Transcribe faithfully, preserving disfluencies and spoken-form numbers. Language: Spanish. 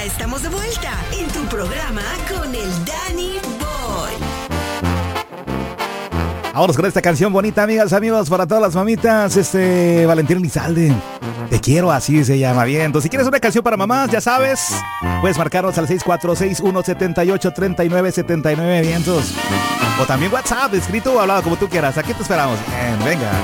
estamos de vuelta en tu programa con el Danny Boy. Vámonos con esta canción bonita, amigas, amigos, para todas las mamitas. Este, Valentín Elizalde. Te quiero, así se llama. Bien, entonces, si quieres una canción para mamás, ya sabes, puedes marcarnos al seis cuatro seis, uno siete ocho, tres nueve siete nueve, vientos. O también WhatsApp, escrito o hablado, como tú quieras. Aquí te esperamos. Bien, venga.